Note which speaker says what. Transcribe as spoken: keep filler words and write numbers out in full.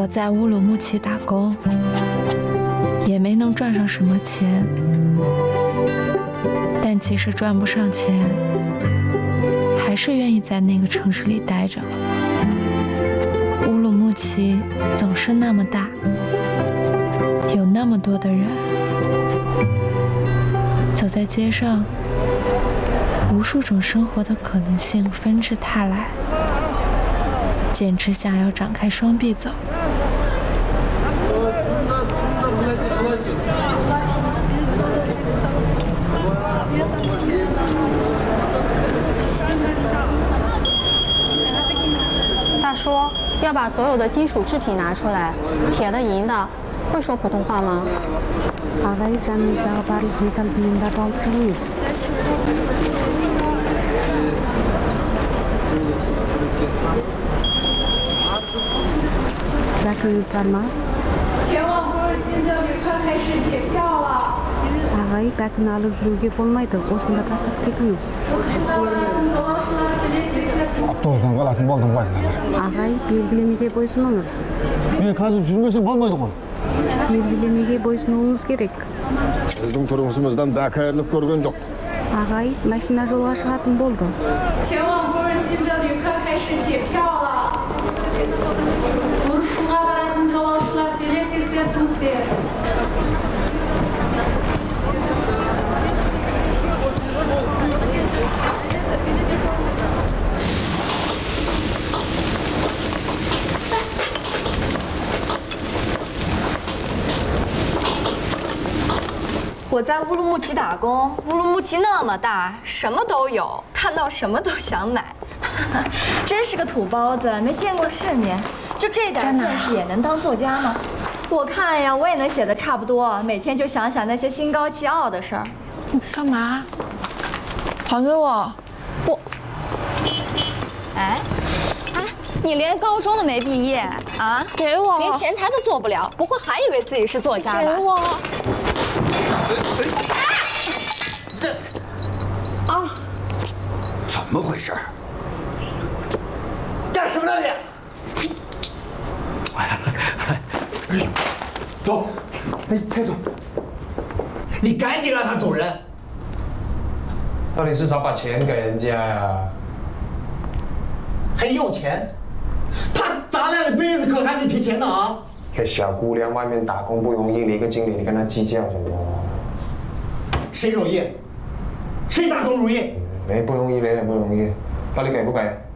Speaker 1: 我在乌鲁木齐打工，也没能赚上什么钱，但即使赚不上钱，还是愿意在那个城市里待着。乌鲁木齐总是那么大，有那么多的人，走在街上，无数种生活的可能性纷至沓来，简直想要展开双臂走。
Speaker 2: 大叔，要把所有的金属制品拿出来，铁的、银的，会说普通话吗？
Speaker 3: Ағай жаныңыздағы барлық металл бұйымдарды алып шығыңыз. Бәкіңіз бар ма? Ағай, бәкін алып жүруге болмайды. Осында тастап кетіңіз.
Speaker 4: Автобустан қалатын болдым ғой.
Speaker 3: Ағай, белгілемеге бойсұныңыз.
Speaker 4: Мен қазір жүрмесем болмайды ғой.
Speaker 3: Белгілемеге бойсынуыңыз керек.
Speaker 4: Біздің тұрмысымыздан бәкірлік көрген жоқ.
Speaker 3: Ағай, машина жолға шығатын болды.
Speaker 5: Бұрышуға баратын жолаушылар билет тексертіңіздер.
Speaker 6: 我在乌鲁木齐打工，乌鲁木齐那么大，什么都有，看到什么都想买。真是个土包子，没见过世面，就这点见识也能当作家吗？我看呀，我也能写得差不多，每天就想想那些心高气傲的事儿。
Speaker 1: 你干嘛？还给我！
Speaker 6: 我，哎，哎，你连高中都没毕业啊？
Speaker 1: 给我！
Speaker 6: 连前台都做不了，不会还以为自己是作家吧？
Speaker 1: 给我！
Speaker 7: 这啊，怎么回事？干什么呢你？哎，走，哎，开走！你赶紧让他走人。
Speaker 8: 那你至少把钱给人家呀。
Speaker 7: 还要钱？他砸烂了杯子，可还没赔钱呢啊！
Speaker 8: 个小姑娘外面打工不容易，你一个经理，你跟她计较什么？
Speaker 7: 谁容易？谁打工容易？
Speaker 8: 你不容易，你也不容易，那你给不给？